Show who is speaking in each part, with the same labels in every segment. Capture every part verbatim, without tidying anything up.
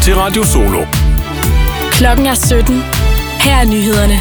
Speaker 1: til Radio Solo.
Speaker 2: Klokken er sytten. Her er nyhederne.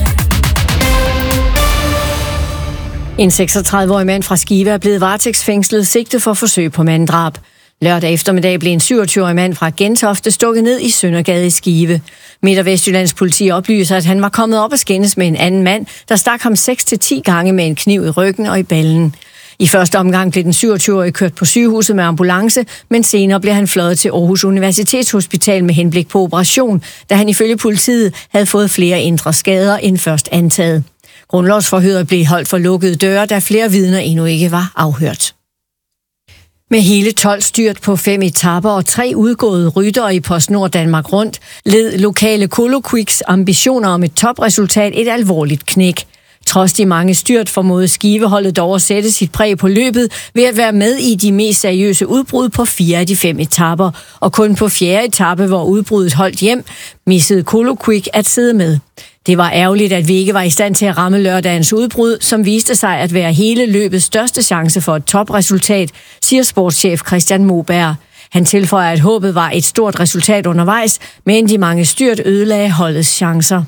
Speaker 2: En seksogtredive-årig mand fra Skive er blevet varetægtsfængslet sigtet for forsøg på manddrab. Lørdag eftermiddag blev en syvogtyve-årig mand fra Gentofte stukket ned i Søndergade i Skive. Midt- og Vestjyllands politi oplyser, at han var kommet op og skændes med en anden mand, der stak ham seks til ti gange med en kniv i ryggen og i ballen. I første omgang blev den syvogtyve-årige kørt på sygehuset med ambulance, men senere blev han fløjet til Aarhus Universitetshospital med henblik på operation, da han ifølge politiet havde fået flere indre skader end først antaget. Grundlovsforhøret blev holdt for lukkede døre, da flere vidner endnu ikke var afhørt. Med hele tolv styrt på fem etaper og tre udgåede ryttere i PostNord Danmark Rundt, led lokale Coloquiks ambitioner om et topresultat et alvorligt knæk. Trods de mange styrt formåede Skiveholdet dog at sætte sit præg på løbet ved at være med i de mest seriøse udbrud på fire af de fem etaper, og kun på fjerde etape, hvor udbruddet holdt hjem, missede Coloquick at sidde med. Det var ærgerligt, at vi ikke var i stand til at ramme lørdagens udbrud, som viste sig at være hele løbets største chance for et topresultat, siger sportschef Christian Moberg. Han tilføjer, at håbet var et stort resultat undervejs, men de mange styrt ødelagde holdets chancer.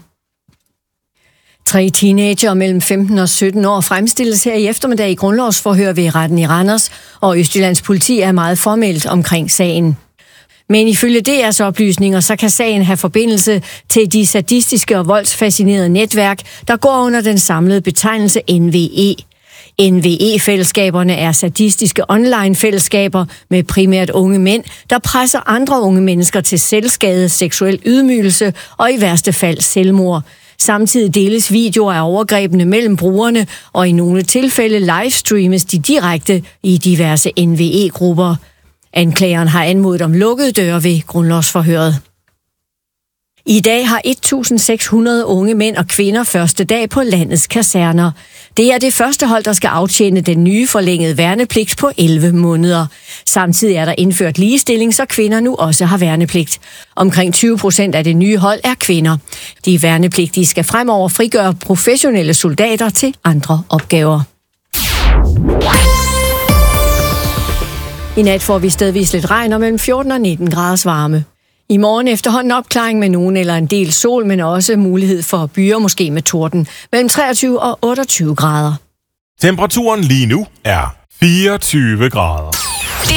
Speaker 2: Tre teenager mellem femten og sytten år fremstilles her i eftermiddag i grundlovsforhør ved retten i Randers, og Østjyllands politi er meget formelt omkring sagen. Men ifølge D R's oplysninger, så kan sagen have forbindelse til de sadistiske og voldsfascinerede netværk, der går under den samlede betegnelse N V E. N V E-fællesskaberne er sadistiske online-fællesskaber med primært unge mænd, der presser andre unge mennesker til selvskade, seksuel ydmygelse og i værste fald selvmord. Samtidig deles videoer af overgrebene mellem brugerne, og i nogle tilfælde livestreames de direkte i diverse N V E-grupper. Anklageren har anmodet om lukkede døre ved grundlovsforhøret. I dag har et tusind seks hundrede unge mænd og kvinder første dag på landets kaserner. Det er det første hold, der skal aftjene den nye forlængede værnepligt på elleve måneder. Samtidig er der indført ligestilling, så kvinder nu også har værnepligt. Omkring tyve procent af det nye hold er kvinder. De værnepligtige skal fremover frigøre professionelle soldater til andre opgaver. I nat får vi stedvis lidt regn og mellem fjorten og nitten graders varme. I morgen efterhånden opklaring med nogen eller en del sol, men også mulighed for byer, måske med torden, mellem treogtyve og otteogtyve grader.
Speaker 1: Temperaturen lige nu er fireogtyve grader.